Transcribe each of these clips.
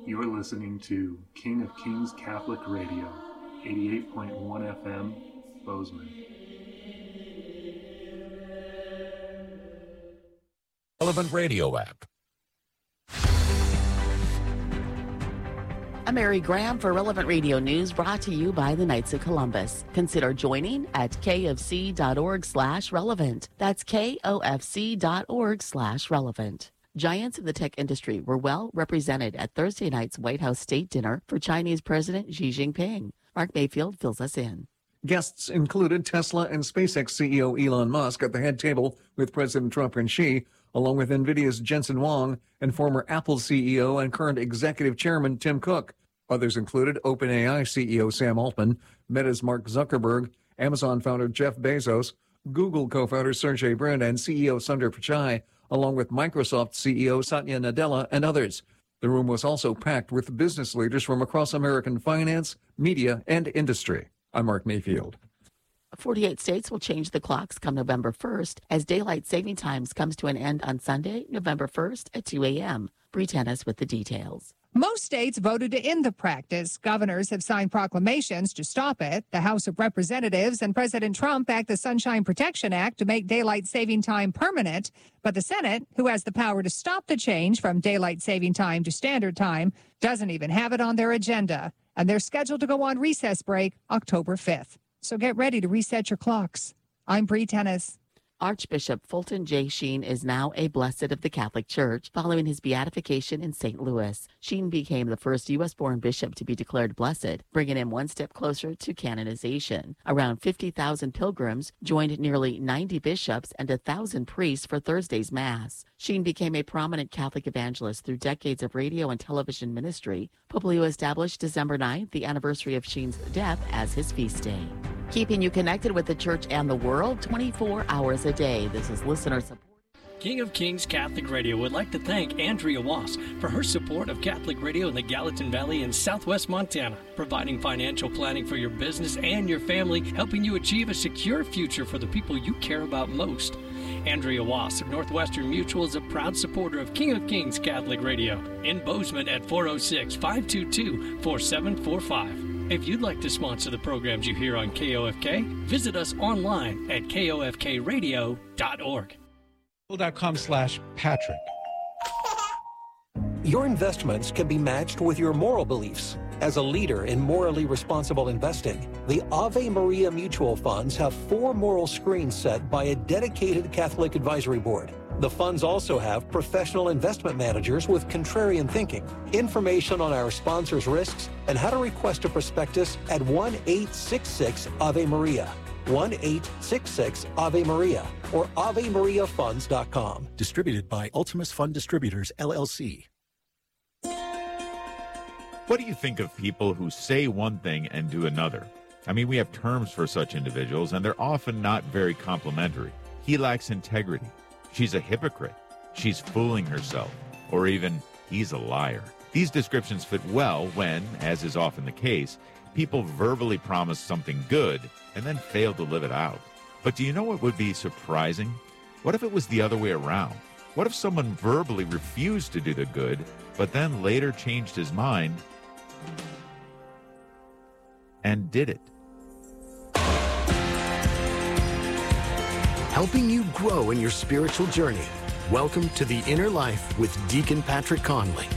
You are listening to King of Kings Catholic Radio, 88.1 FM, Bozeman. Relevant Radio app. I'm Mary Graham for Relevant Radio News, brought to you by the Knights of Columbus. Consider joining at kfc.org/relevant. That's kofc.org/relevant. Giants of the tech industry were well represented at Thursday night's White House State Dinner for Chinese President Xi Jinping. Mark Mayfield fills us in. Guests included Tesla and SpaceX CEO Elon Musk at the head table with President Trump and Xi, along with NVIDIA's Jensen Huang and former Apple CEO and current executive chairman Tim Cook. Others included OpenAI CEO Sam Altman, Meta's Mark Zuckerberg, Amazon founder Jeff Bezos, Google co-founder Sergey Brin, and CEO Sundar Pichai, along with Microsoft CEO Satya Nadella and others. The room was also packed with business leaders from across American finance, media, and industry. I'm Mark Mayfield. 48 states will change the clocks come November 1st as daylight saving times comes to an end on Sunday, November 1st at 2 a.m. Bree Tennis with the details. Most states voted to end the practice. Governors have signed proclamations to stop it. The House of Representatives and President Trump backed the Sunshine Protection Act to make daylight saving time permanent. But the Senate, who has the power to stop the change from daylight saving time to standard time, doesn't even have it on their agenda. And they're scheduled to go on recess break October 5th. So get ready to reset your clocks. I'm Bree Tennis. Archbishop Fulton J. Sheen is now a blessed of the Catholic Church following his beatification in St. Louis. Sheen became the first U.S.-born bishop to be declared blessed, bringing him one step closer to canonization. Around 50,000 pilgrims joined nearly 90 bishops and 1,000 priests for Thursday's Mass. Sheen became a prominent Catholic evangelist through decades of radio and television ministry. Pope Leo established December 9th, the anniversary of Sheen's death, as his feast day. Keeping you connected with the church and the world 24 hours a day. This is listener support. King of Kings Catholic Radio would like to thank Andrea Wass for her support of Catholic Radio in the Gallatin Valley in southwest Montana, providing financial planning for your business and your family, helping you achieve a secure future for the people you care about most. Andrea Wass of Northwestern Mutual is a proud supporter of King of Kings Catholic Radio in Bozeman at 406-522-4745. If you'd like to sponsor the programs you hear on KOFK, visit us online at kofkradio.org. .com/Patrick. Your investments can be matched with your moral beliefs. As a leader in morally responsible investing, the Ave Maria Mutual Funds have 4 moral screens set by a dedicated Catholic advisory board. The funds also have professional investment managers with contrarian thinking. Information on our sponsors' risks and how to request a prospectus at 1-866-AVE-MARIA, 1-866-AVE-MARIA, or AveMariaFunds.com. Distributed by Ultimus Fund Distributors, LLC. What do you think of people who say one thing and do another? I mean, we have terms for such individuals, and they're often not very complimentary. He lacks integrity. She's a hypocrite. She's fooling herself. Or even, he's a liar. These descriptions fit well when, as is often the case, people verbally promise something good and then fail to live it out. But do you know what would be surprising? What if it was the other way around? What if someone verbally refused to do the good, but then later changed his mind and did it? Helping you grow in your spiritual journey. Welcome to The Inner Life with Deacon Patrick Conley.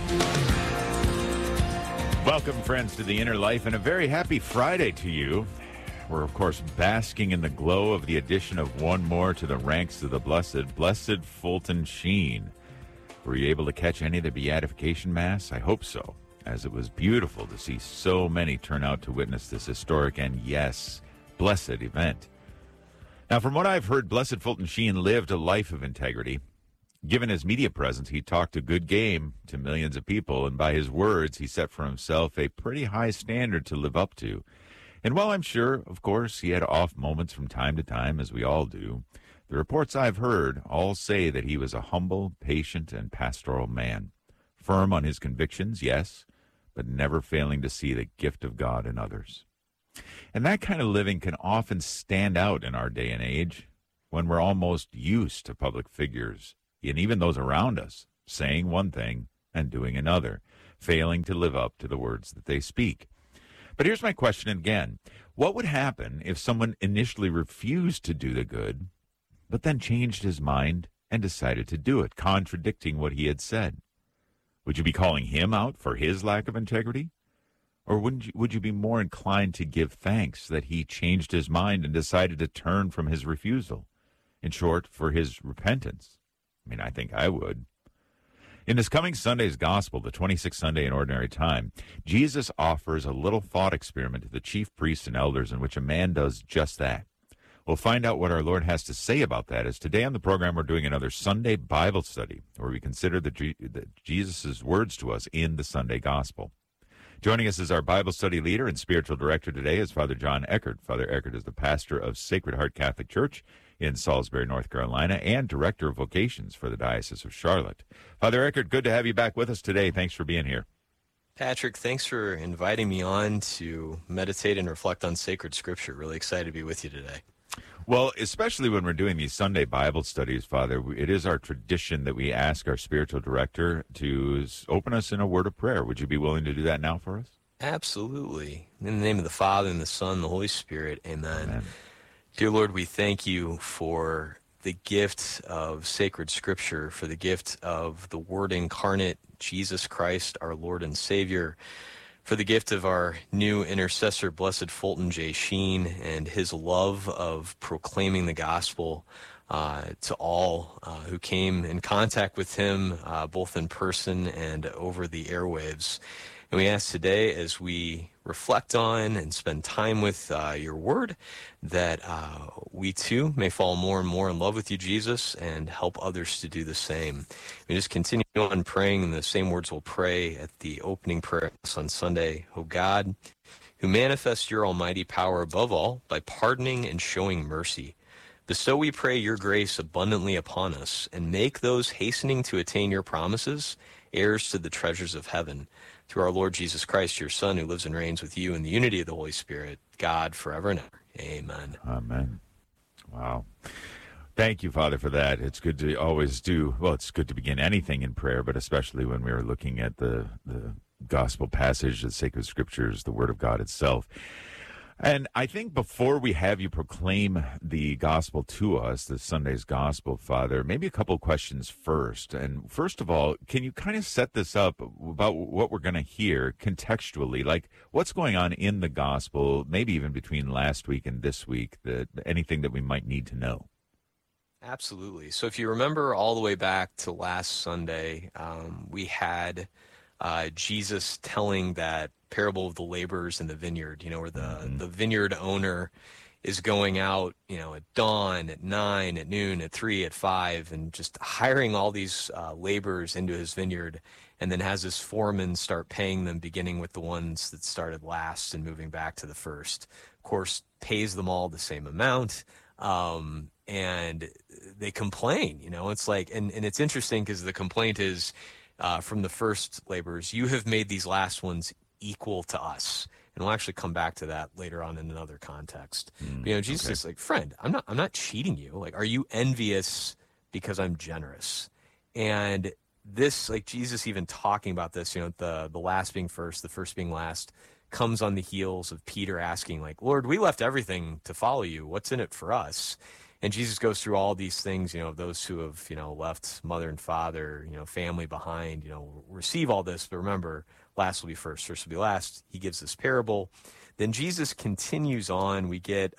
Welcome, friends, to The Inner Life, and a very happy Friday to you. We're, of course, basking in the glow of the addition of one more to the ranks of the Blessed Fulton Sheen. Were you able to catch any of the beatification Mass? I hope so, as it was beautiful to see so many turn out to witness this historic and, yes, blessed event. Now, from what I've heard, Blessed Fulton Sheen lived a life of integrity. Given his media presence, he talked a good game to millions of people, and by his words, he set for himself a pretty high standard to live up to. And while I'm sure, of course, he had off moments from time to time, as we all do, the reports I've heard all say that he was a humble, patient, and pastoral man. Firm on his convictions, yes, but never failing to see the gift of God in others. And that kind of living can often stand out in our day and age when we're almost used to public figures, and even those around us, saying one thing and doing another, failing to live up to the words that they speak. But here's my question again. What would happen if someone initially refused to do the good, but then changed his mind and decided to do it, contradicting what he had said? Would you be calling him out for his lack of integrity? Or would you be more inclined to give thanks that he changed his mind and decided to turn from his refusal? In short, for his repentance. I mean, I think I would. In this coming Sunday's Gospel, the 26th Sunday in Ordinary Time, Jesus offers a little thought experiment to the chief priests and elders in which a man does just that. We'll find out what our Lord has to say about that, as today on the program we're doing another Sunday Bible study where we consider Jesus' words to us in the Sunday Gospel. Joining us as our Bible study leader and spiritual director today is Father John Eckert. Father Eckert is the pastor of Sacred Heart Catholic Church in Salisbury, North Carolina, and director of vocations for the Diocese of Charlotte. Father Eckert, good to have you back with us today. Thanks for being here. Patrick, thanks for inviting me on to meditate and reflect on sacred scripture. Really excited to be with you today. Well, especially when we're doing these Sunday Bible studies, Father, it is our tradition that we ask our spiritual director to open us in a word of prayer. Would you be willing to do that now for us? Absolutely. In the name of the Father, and the Son, and the Holy Spirit, amen. Amen. Dear Lord, we thank you for the gift of sacred scripture, for the gift of the Word incarnate, Jesus Christ, our Lord and Savior, for the gift of our new intercessor, Blessed Fulton J. Sheen, and his love of proclaiming the gospel to all who came in contact with him, both in person and over the airwaves. And we ask today, as we reflect on and spend time with your word, that we too may fall more and more in love with you, Jesus, and help others to do the same. We just continue on praying in the same words we'll pray at the opening prayer on Sunday. O God, who manifests your almighty power above all by pardoning and showing mercy, bestow, we pray, your grace abundantly upon us, and make those hastening to attain your promises heirs to the treasures of heaven. Through our Lord Jesus Christ, your Son, who lives and reigns with you in the unity of the Holy Spirit, God, forever and ever. Amen. Amen. Wow. Thank you, Father, for that. It's good to always it's good to begin anything in prayer, but especially when we are looking at the gospel passage, the sacred scriptures, the Word of God itself. And I think before we have you proclaim the gospel to us, the Sunday's gospel, Father, maybe a couple of questions first. And first of all, can you kind of set this up about what we're going to hear contextually? Like what's going on in the gospel, maybe even between last week and this week, anything that we might need to know? Absolutely. So if you remember all the way back to last Sunday, we had Jesus telling that parable of the laborers in the vineyard, where the vineyard owner is going out, at dawn, at 9, at noon, at 3, at 5, and just hiring all these laborers into his vineyard, and then has his foreman start paying them, beginning with the ones that started last and moving back to the first. Of course, pays them all the same amount, and they complain, it's like, and it's interesting because the complaint is from the first laborers, you have made these last ones equal to us. And we'll actually come back to that later on in another context. But, Jesus is like, friend, I'm not cheating you. Like, are you envious because I'm generous? And this, like Jesus even talking about this, the last being first, the first being last, comes on the heels of Peter asking, like, Lord, we left everything to follow you. What's in it for us? And Jesus goes through all these things, those who have, left mother and father, family behind, receive all this. But remember, last will be first, first will be last. He gives this parable. Then Jesus continues on. We get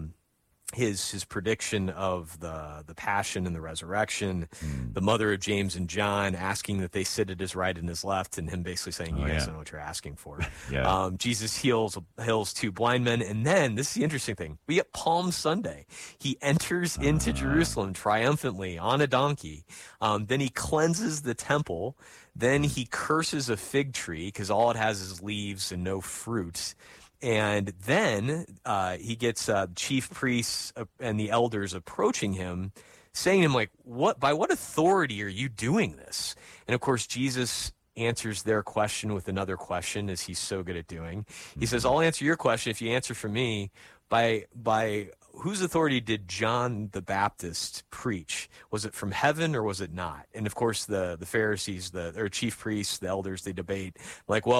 his prediction of the passion and the resurrection, the mother of James and John asking that they sit at his right and his left, and him basically saying, you guys don't know what you're asking for. Jesus heals 2 blind men. And then, this is the interesting thing, we get Palm Sunday. He enters into Jerusalem triumphantly on a donkey. Then he cleanses the temple. Then he curses a fig tree because all it has is leaves and no fruit. And then he gets chief priests and the elders approaching him, saying to him, like, by what authority are you doing this? And of course, Jesus answers their question with another question, as he's so good at doing. He says, I'll answer your question if you answer for me. By whose authority did John the Baptist preach? Was it from heaven or was it not? And of course, the Pharisees, or chief priests, the elders, they debate like, well,